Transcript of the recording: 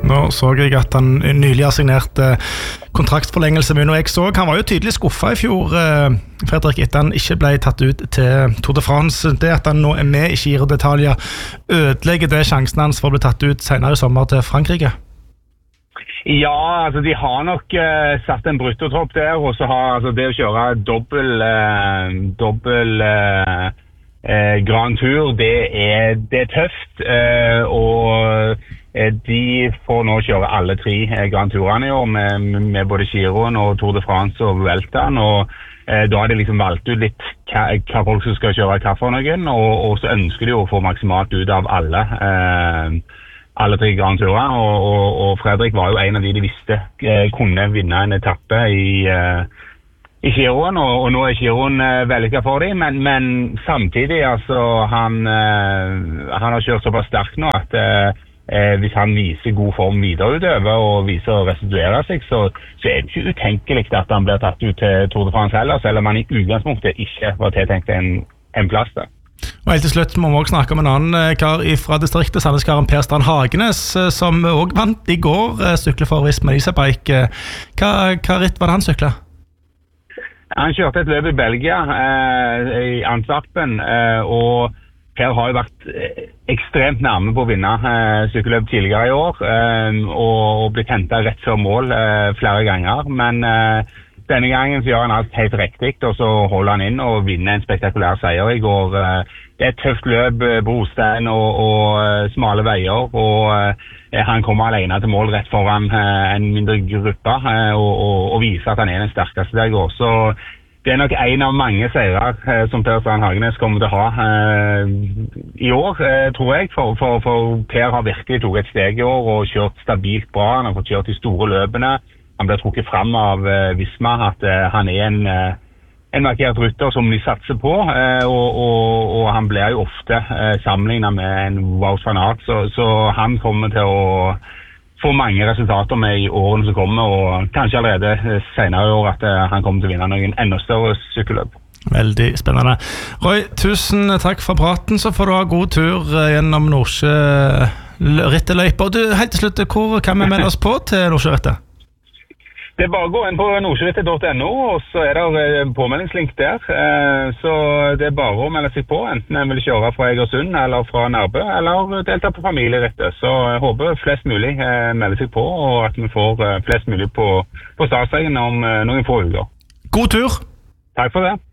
Nå så jeg at han nylig har signert kontraktsforlengelse med, og jeg så han var jo tydelig skuffet i fjor, Fredrik, etter han ikke ble tatt ut til Tour de France. Det at han nå med i Giro d'Italia ødelegger det sjansen hans for å bli tatt ut senere i sommer til Frankrike? Ja, altså de har nok satt en bruttotropp der, og så har altså, det å kjøre dobbel Grand Tour, det er tøft, og de får nå kjøre alle 3 Grand Tourene i år med både Giroen og Tour de France og Vueltaen, og da har de liksom valgt ut litt hva folk som skal kjøre hva for noen, og så ønsker de å få maksimalt ut av alle 3 Grand Tourer, og Fredrik var jo en av de visste kunne vinne en etappe i Giroen, og nå er Giroen vellykket for dem, men samtidig, altså, han har kjørt såpass sterkt nå at hvis han viser god form videreutøver og viser å restituere seg, så er det ikke utenkelig at han blir tatt ut til Tour de France heller, selv om han i utgangspunktet ikke var tiltenkt en plass der. Og helt til slutt må vi også snakke om en annen kar fra distriktet, Sandneskaren Per Strand Hagenes, som også vant i går sykler for Visma Leasebike. Hva ritt var det han syklet? Han kjørte et løp i Belgia, i Antwerpen, og Per har jo vært ekstremt nærme på å vinne sykkelløp tidligere i år, og blitt hentet rett før mål flere ganger, men denne gangen så gjør han alt helt riktig, og så holder han inn og vinner en spektakulær seier i går. Det er et tøft løp, brostein og smale veier, og han kommer alene til mål rett foran en mindre gruppe, og viser at han er den sterkeste der i går. Så det er nok en av mange seirer som Per Strand Hagenes kommer til å ha i år, tror jeg, for Per har virkelig tatt et steg i år og kjørt stabilt bra. Han har fått kjørt de store løpene. Han ble trukket frem av Visma at han er en markert rytter som de satser på, og han blir jo ofte sammenlignet med en Wout van Aert, så han kommer til å få mange resultater med i årene som kommer, og kanskje allerede senere i år at han kommer til å vinne noen enda større sykkelløp. Veldig spennende. Roy, tusen takk for praten, så får du ha god tur gjennom Nordsjø ritteløyper. Og du, helt til slutt, hvor kan vi melde oss på til Nordsjø rittet? Det er bare å gå inn på nordsjørittet.no, og så er det en påmeldingslink der. Så det er bare å melde seg på, enten en vil kjøre fra Egersund eller fra Nærbø, eller delta på familierittet. Så jeg håper flest mulig melder seg på, og at vi får flest mulig på startstrengen om noen få uker. God tur! Takk for det.